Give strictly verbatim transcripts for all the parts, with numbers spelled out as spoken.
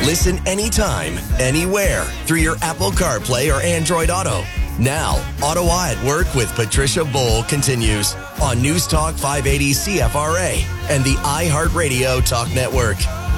Listen anytime, anywhere through your Apple CarPlay or Android Auto. Now, Ottawa at Work with Patricia Bowl continues on News Talk five eighty C F R A and the iHeartRadio Talk Network.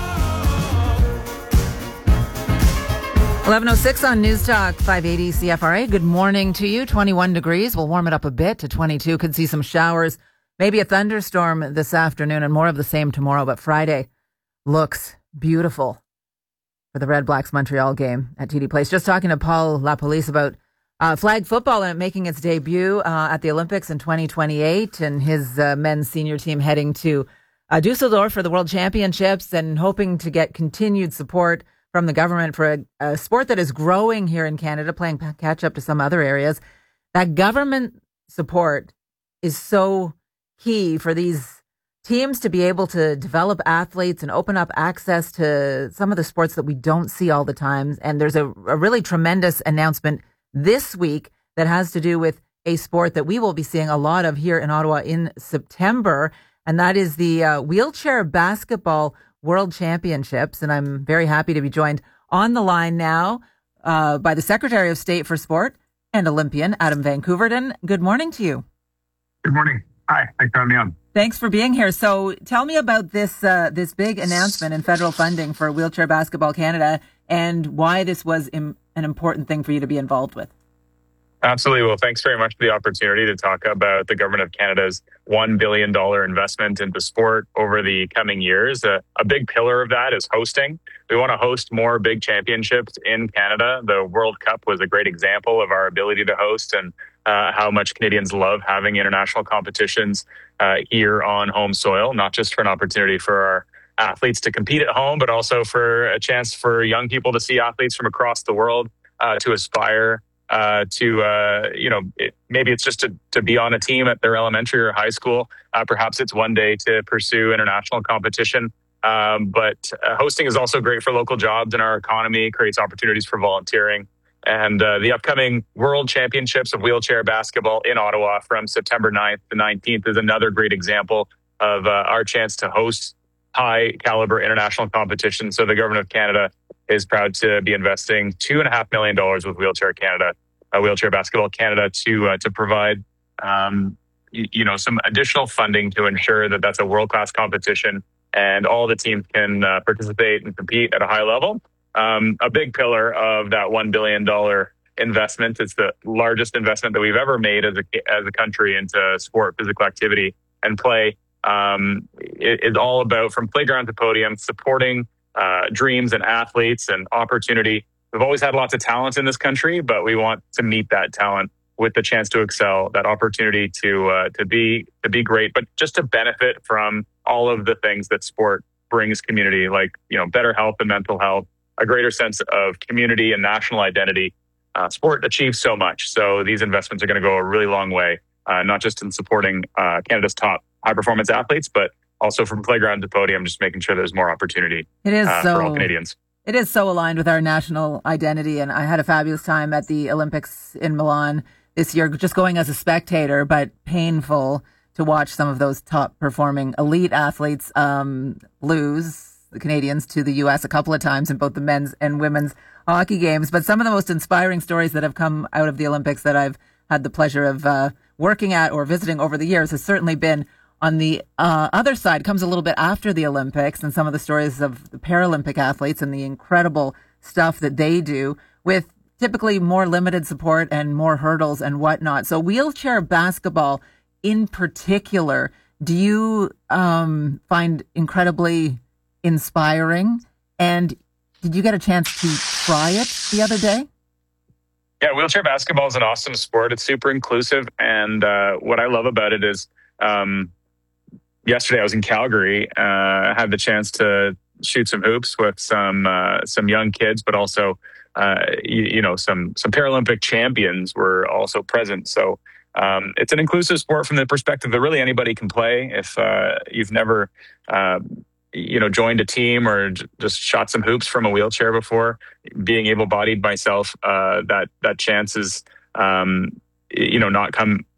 eleven oh six on News Talk five eighty C F R A. Good morning to you. twenty-one degrees. We'll warm it up a bit to twenty-two. Could see some showers, maybe a thunderstorm this afternoon and more of the same tomorrow. But Friday looks beautiful for the Red Blacks Montreal game at T D Place. Just talking to Paul LaPolice about uh, flag football and making its debut uh, at the Olympics in twenty twenty-eight and his uh, men's senior team heading to uh, Dusseldorf for the World Championships and hoping to get continued support from the government for a, a sport that is growing here in Canada, playing catch up to some other areas. That government support is so key for these teams to be able to develop athletes and open up access to some of the sports that we don't see all the time. And there's a, a really tremendous announcement this week that has to do with a sport that we will be seeing a lot of here in Ottawa in September. And that is the uh, wheelchair basketball World Championships, and I'm very happy to be joined on the line now uh, by the Secretary of State for Sport and Olympian, Adam Van Koeverden. Good morning to you. Good morning. Hi, thanks for having me on. Thanks for being here. So tell me about this uh, this big announcement in federal funding for Wheelchair Basketball Canada and why this was im- an important thing for you to be involved with. Absolutely. Well, thanks very much for the opportunity to talk about the Government of Canada's one billion dollars investment into sport over the coming years. Uh, a big pillar of that is hosting. We want to host more big championships in Canada. The World Cup was a great example of our ability to host and uh, how much Canadians love having international competitions uh, here on home soil, not just for an opportunity for our athletes to compete at home, but also for a chance for young people to see athletes from across the world uh, to aspire Uh, to, uh, you know, it, maybe it's just to, to be on a team at their elementary or high school. Uh, perhaps it's one day to pursue international competition. Um, but uh, hosting is also great for local jobs in our economy, creates opportunities for volunteering. And uh, the upcoming World Championships of Wheelchair Basketball in Ottawa from September ninth to nineteenth is another great example of uh, our chance to host high caliber international competition. So the Government of Canada is proud to be investing two and a half million dollars with Wheelchair Canada, uh, Wheelchair Basketball Canada, to uh, to provide um, y- you know some additional funding to ensure that that's a world class competition and all the teams can uh, participate and compete at a high level. Um, a big pillar of that one billion dollars investment. It's the largest investment that we've ever made as a as a country into sport, physical activity, and play. Um, it, it's all about, from playground to podium, supporting Uh, dreams and athletes and opportunity. We've always had lots of talent in this country, but we want to meet that talent with the chance to excel, that opportunity to uh, to be to be great, but just to benefit from all of the things that sport brings community, like you know better health and mental health, a greater sense of community and national identity. Uh, sport achieves so much, so these investments are going to go a really long way, uh, not just in supporting uh, Canada's top high performance athletes, but also from playground to podium, just making sure there's more opportunity it is uh, so, for all Canadians. It is so aligned with our national identity. And I had a fabulous time at the Olympics in Milan this year, just going as a spectator, but painful to watch some of those top performing elite athletes um, lose, the Canadians, to the U S a couple of times in both the men's and women's hockey games. But some of the most inspiring stories that have come out of the Olympics that I've had the pleasure of uh, working at or visiting over the years has certainly been on the uh, other side. Comes a little bit after the Olympics, and some of the stories of the Paralympic athletes and the incredible stuff that they do with typically more limited support and more hurdles and whatnot. So wheelchair basketball in particular, do you um, find incredibly inspiring? And did you get a chance to try it the other day? Yeah, wheelchair basketball is an awesome sport. It's super inclusive. And uh, what I love about it is, um, yesterday I was in Calgary. Uh, I had the chance to shoot some hoops with some uh, some young kids, but also uh, you, you know some some Paralympic champions were also present. So um, it's an inclusive sport from the perspective that really anybody can play. If uh, you've never uh, you know joined a team or j- just shot some hoops from a wheelchair before, being able-bodied myself, uh, that that chance is um, you know not come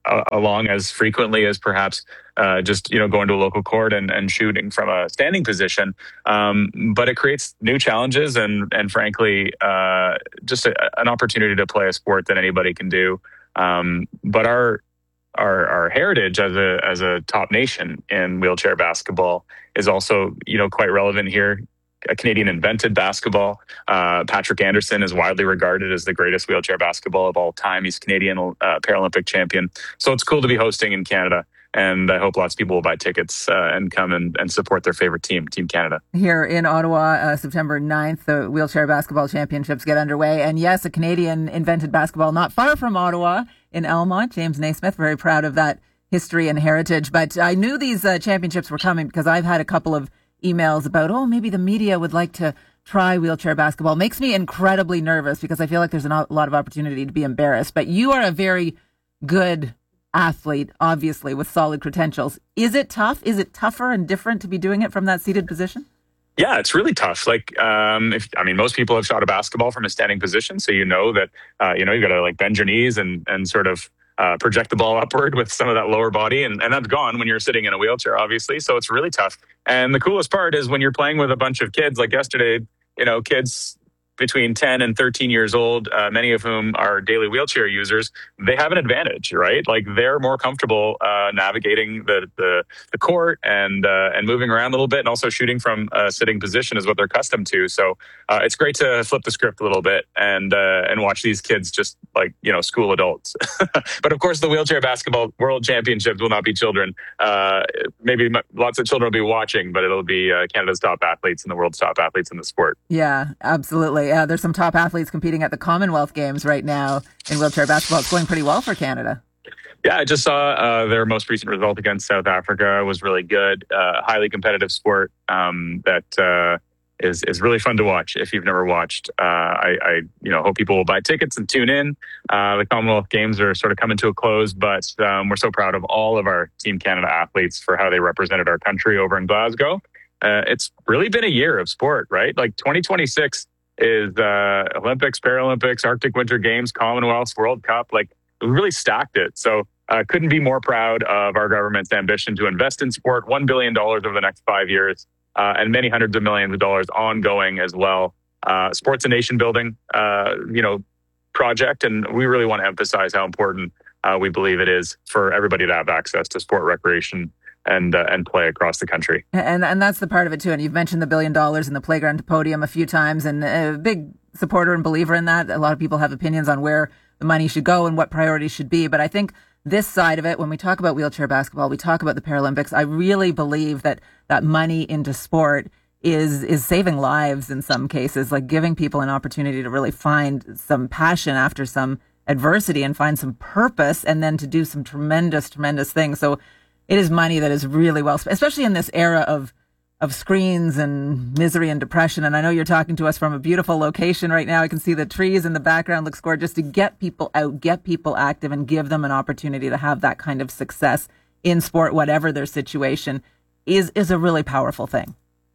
uh, along as frequently as perhaps uh, just, you know, going to a local court and, and shooting from a standing position. Um, but it creates new challenges and, and frankly, uh, just a, an opportunity to play a sport that anybody can do. Um, but our, our, our heritage as a, as a top nation in wheelchair basketball is also, you know, quite relevant here. A Canadian invented basketball. Uh, Patrick Anderson is widely regarded as the greatest wheelchair basketball of all time. He's Canadian uh, Paralympic champion. So it's cool to be hosting in Canada. And I hope lots of people will buy tickets uh, and come and, and support their favorite team, Team Canada. Here in Ottawa, uh, September ninth, the Wheelchair Basketball Championships get underway. And yes, a Canadian invented basketball not far from Ottawa in Elmont. James Naismith, very proud of that history and heritage. But I knew these uh, championships were coming because I've had a couple of emails about, oh, maybe the media would like to try wheelchair basketball. Makes me incredibly nervous because I feel like there's a lot of opportunity to be embarrassed. But you are a very good athlete, obviously, with solid credentials. Is it tough? Is it tougher and different to be doing it from that seated position? Yeah, it's really tough. Like, um, if, I mean, most people have shot a basketball from a standing position. So, you know that, uh, you know, you got to like bend your knees and, and sort of Uh, project the ball upward with some of that lower body. And, and that's gone when you're sitting in a wheelchair, obviously. So it's really tough. And the coolest part is when you're playing with a bunch of kids, like yesterday, you know, kids between ten and thirteen years old, uh, many of whom are daily wheelchair users, they have an advantage, right? Like they're more comfortable uh, navigating the, the the court and uh, and moving around a little bit, and also shooting from a sitting position is what they're accustomed to. So uh, it's great to flip the script a little bit and uh, and watch these kids just like, you know, school adults. But of course, the Wheelchair Basketball World Championships will not be children. Uh, maybe m- lots of children will be watching, but it'll be uh, Canada's top athletes and the world's top athletes in the sport. Yeah, absolutely. Uh, there's some top athletes competing at the Commonwealth Games right now in wheelchair basketball. It's going pretty well for Canada. Yeah, I just saw uh, their most recent result against South Africa was really good. Uh, highly competitive sport um, that uh, is is really fun to watch if you've never watched. Uh, I, I you know hope people will buy tickets and tune in. Uh, the Commonwealth Games are sort of coming to a close, but um, we're so proud of all of our Team Canada athletes for how they represented our country over in Glasgow. Uh, it's really been a year of sport, right? Like twenty twenty-six is uh, Olympics, Paralympics, Arctic Winter Games, Commonwealths, World Cup. Like we really stacked it. So uh, couldn't be more proud of our government's ambition to invest in sport, one billion dollars over the next five years, uh, and many hundreds of millions of dollars ongoing as well. Uh, sport's a nation building, uh, you know, project. And we really want to emphasize how important uh, we believe it is for everybody to have access to sport recreation and uh, and play across the country. And and that's the part of it too. And you've mentioned the billion dollars in the playground podium a few times, and a big supporter and believer in that. A lot of people have opinions on where the money should go and what priorities should be. But I think this side of it, when we talk about wheelchair basketball, we talk about the Paralympics. I really believe that that money into sport is is saving lives in some cases, like giving people an opportunity to really find some passion after some adversity and find some purpose, and then to do some tremendous, tremendous things. So it is money that is really well spent, especially in this era of of screens and misery and depression. And I know you're talking to us from a beautiful location right now. I can see the trees in the background, looks gorgeous. To get people out, get people active, and give them an opportunity to have that kind of success in sport, whatever their situation, is is a really powerful thing.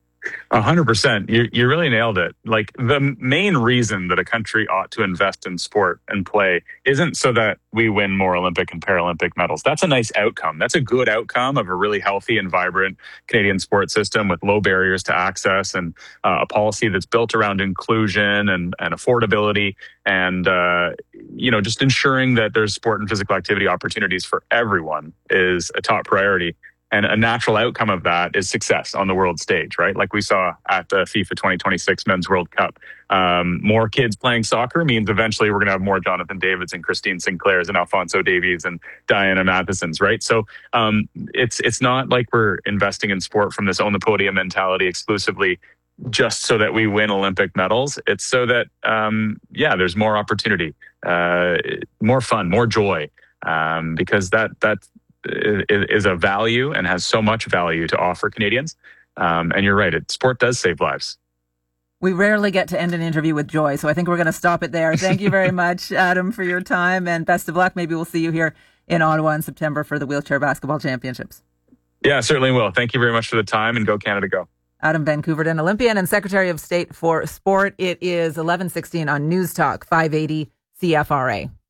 A hundred percent. You you really nailed it. Like the main reason that a country ought to invest in sport and play isn't so that we win more Olympic and Paralympic medals. That's a nice outcome. That's a good outcome of a really healthy and vibrant Canadian sports system with low barriers to access and uh, a policy that's built around inclusion and, and affordability and, uh, you know, just ensuring that there's sport and physical activity opportunities for everyone is a top priority. And a natural outcome of that is success on the world stage, right? Like we saw at the FIFA twenty twenty-six Men's World Cup. Um, more kids playing soccer means eventually we're going to have more Jonathan Davids and Christine Sinclairs and Alphonso Davies and Diana Mathesons, right? So um, it's it's not like we're investing in sport from this own the podium mentality exclusively just so that we win Olympic medals. It's so that, um, yeah, there's more opportunity, uh, more fun, more joy, um, because that that is a value and has so much value to offer Canadians. Um, and you're right, it, sport does save lives. We rarely get to end an interview with joy, so I think we're going to stop it there. Thank you very much, Adam, for your time, and best of luck. Maybe we'll see you here in Ottawa in September for the Wheelchair Basketball Championships. Yeah, certainly will. Thank you very much for the time, and go Canada, go. Adam Van Couverden, Olympian and Secretary of State for Sport. It is eleven sixteen on News Talk five eighty C F R A.